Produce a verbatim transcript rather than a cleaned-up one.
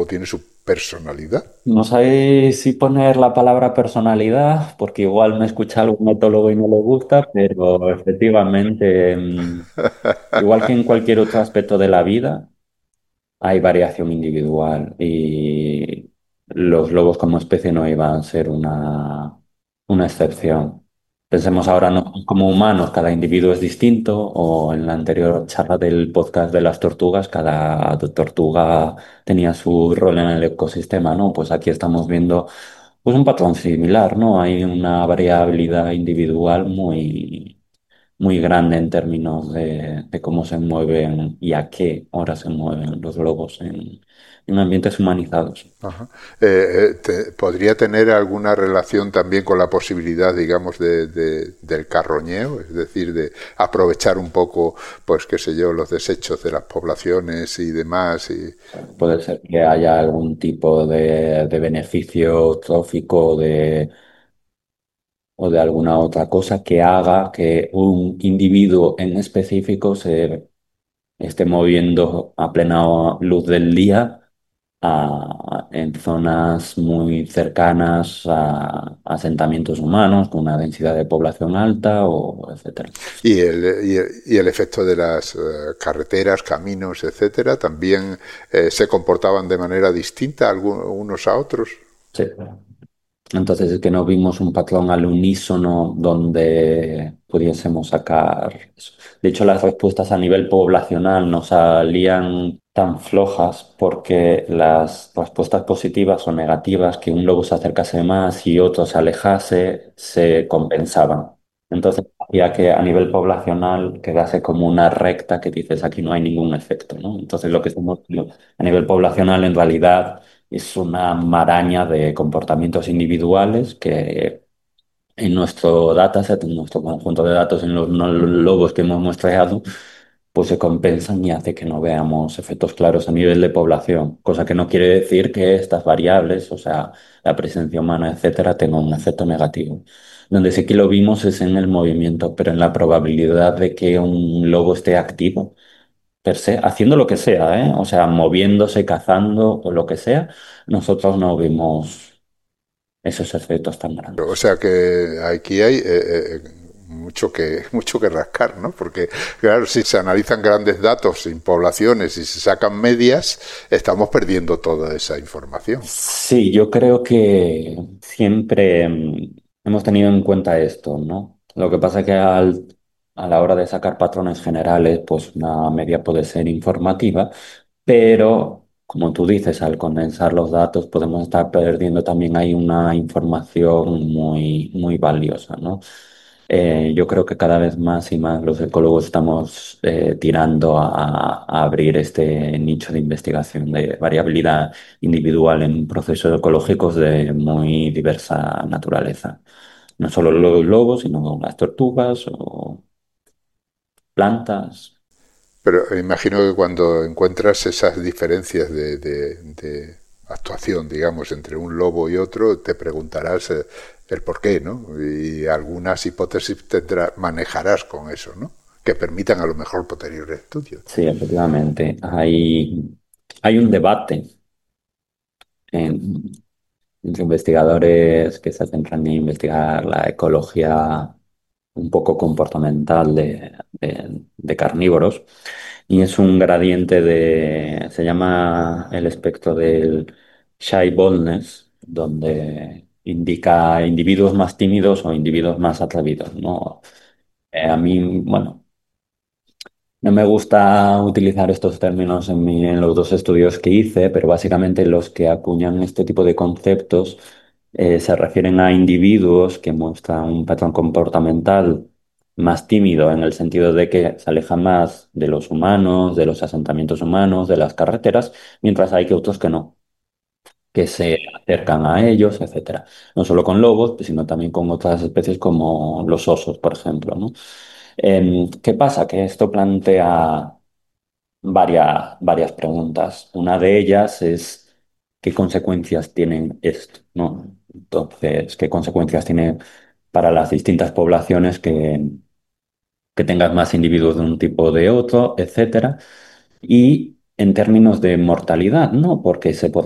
lobo tiene su personalidad. No sé si poner la palabra personalidad, porque igual me escucha algún etólogo y no le gusta, pero efectivamente, mm, igual que en cualquier otro aspecto de la vida, hay variación individual y los lobos como especie no iban a ser una, una excepción. Pensemos ahora no como humanos, cada individuo es distinto, o en la anterior charla del podcast de las tortugas, cada tortuga tenía su rol en el ecosistema, ¿no? Pues aquí estamos viendo pues un patrón similar, ¿no? Hay una variabilidad individual muy, muy grande en términos de, de cómo se mueven y a qué hora se mueven los lobos en, en ambientes humanizados. Ajá. Eh, eh, te- ¿podría tener alguna relación también con la posibilidad, digamos, de, de- del carroñeo? Es decir, de aprovechar un poco, pues qué sé yo, los desechos de las poblaciones y demás. Y, Puede ser que haya algún tipo de, de beneficio trófico de, o de alguna otra cosa que haga que un individuo en específico se esté moviendo a plena luz del día a- en zonas muy cercanas a asentamientos humanos con una densidad de población alta o etcétera. y el, y el- y el efecto de las eh, carreteras, caminos, etcétera, también eh, se comportaban de manera distinta algu- unos a otros. Sí. Entonces es que no vimos un patrón al unísono donde pudiésemos sacar eso. De hecho, las respuestas a nivel poblacional no salían tan flojas porque las respuestas positivas o negativas, que un lobo se acercase más y otro se alejase, se compensaban. Entonces hacía que a nivel poblacional quedase como una recta que dices aquí no hay ningún efecto, ¿no? Entonces lo que estamos viendo a nivel poblacional en realidad es una maraña de comportamientos individuales que en nuestro dataset, en nuestro conjunto de datos, en los no- lobos que hemos muestreado, pues se compensan y hace que no veamos efectos claros a nivel de población, cosa que no quiere decir que estas variables, o sea, la presencia humana, etcétera, tengan un efecto negativo. Donde sí que lo vimos es en el movimiento, pero en la probabilidad de que un lobo esté activo per se, haciendo lo que sea, ¿eh? O sea, moviéndose, cazando o lo que sea, nosotros no vimos esos efectos tan O grandes. sea que aquí hay eh, eh, mucho que mucho que rascar, ¿no? Porque claro, si se analizan grandes datos sin poblaciones y se sacan medias, estamos perdiendo toda esa información. Sí, yo creo que siempre mm, hemos tenido en cuenta esto, ¿no? Lo que pasa es que al- a la hora de sacar patrones generales, pues una media puede ser informativa, pero como tú dices, al condensar los datos podemos estar perdiendo también ahí una información muy, muy valiosa, ¿no? Eh, yo creo que cada vez más y más los ecólogos estamos eh, tirando a, a abrir este nicho de investigación de variabilidad individual en procesos ecológicos de muy diversa naturaleza. No solo los lobos, sino las tortugas o plantas. Pero imagino que cuando encuentras esas diferencias de, de- de actuación, digamos, entre un lobo y otro, te preguntarás eh, el por qué, ¿no? Y algunas hipótesis tendrás, manejarás con eso, ¿no? Que permitan a lo mejor posteriores estudios. Sí, efectivamente. Hay, hay un debate en- entre investigadores que se centran en investigar la ecología un poco comportamental de, de- de carnívoros y es un gradiente de, se llama el espectro del shy boldness, donde indica individuos más tímidos o individuos más atrevidos, ¿no? Eh, a mí, bueno. No me gusta utilizar estos términos en, mi- en los dos estudios que hice, pero básicamente los que acuñan este tipo de conceptos eh, se refieren a individuos que muestran un patrón comportamental más tímido en el sentido de que se alejan más de los humanos, de los asentamientos humanos, de las carreteras, mientras hay que otros que no, que se acercan a ellos, etcétera. No solo con lobos, sino también con otras especies como los osos, por ejemplo, ¿no? Em, ¿qué pasa? Que esto plantea varias, varias preguntas. Una de ellas es ¿qué consecuencias tienen esto? ¿No? Entonces, ¿qué consecuencias tiene para las distintas poblaciones que, que tengas más individuos de un tipo o de otro, etcétera? Y en términos de mortalidad, ¿no? Porque se